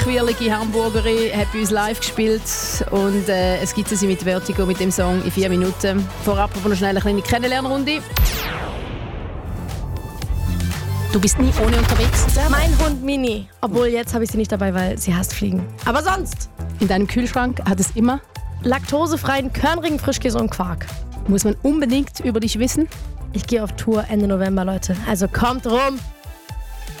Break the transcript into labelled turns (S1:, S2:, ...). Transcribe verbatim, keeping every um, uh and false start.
S1: quirlige Hamburgerin hat bei uns live gespielt und äh, es gibt sie mit Vertigo mit dem Song in vier Minuten. Vorab aber noch schnell eine kleine Kennenlernrunde. Du bist nie ohne unterwegs.
S2: Mein Hund Mini. Obwohl, jetzt habe ich sie nicht dabei, weil sie hasst Fliegen. Aber sonst.
S1: In deinem Kühlschrank hat es immer
S2: laktosefreien, körnigen Frischkäse und Quark.
S1: Muss man unbedingt über dich wissen?
S2: Ich gehe auf Tour Ende November, Leute. Also kommt rum.